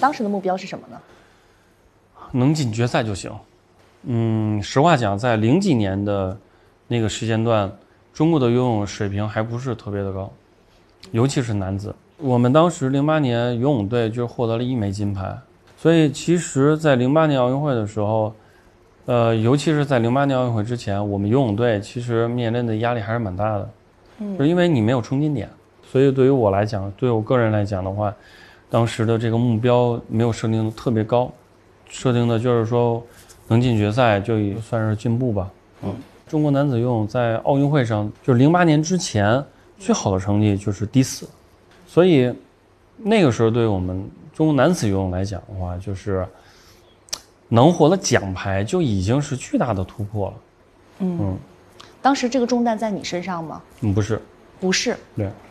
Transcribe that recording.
当时的目标是什么呢？ 能进决赛就行。实话讲，在零几年的那个时间段，中国的游泳水平还不是特别的高，尤其是男子。我们当时08年游泳队就获得了1枚金牌，所以其实，在08年奥运会的时候，尤其是在08年奥运会之前，我们游泳队其实面临的压力还是蛮大的，就是因为你没有冲金点，所以对于我来讲，对我个人来讲的话，当时的这个目标没有设定的特别高，设定的就是说能进决赛就也算是进步吧。中国男子游泳在奥运会上，就是08年之前最好的成绩就是第4，所以那个时候对于我们中国男子游泳来讲的话，就是能获得奖牌就已经是巨大的突破了。 当时这个重担在你身上吗？ 不是。 不是。 对。